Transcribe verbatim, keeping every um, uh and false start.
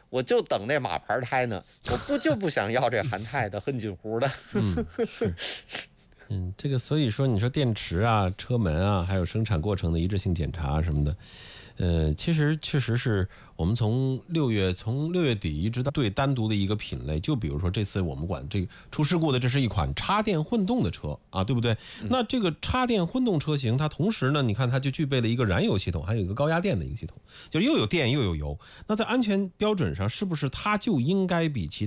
我就等那马牌胎呢，我不就不想要这韩泰的、恨锦湖的。 嗯，是。嗯，这个所以说，你说电池啊、车门啊，还有生产过程的一致性检查什么的，呃，其实确实是我们从六月从六月底一直到对单独的一个品类，就比如说这次我们管这个出事故的，这是一款插电混动的车啊，对不对？嗯、那这个插电混动车型，它同时呢，你看它就具备了一个燃油系统，还有一个高压电的一个系统，就又有电又有油。那在安全标准上，是不是它就应该比其他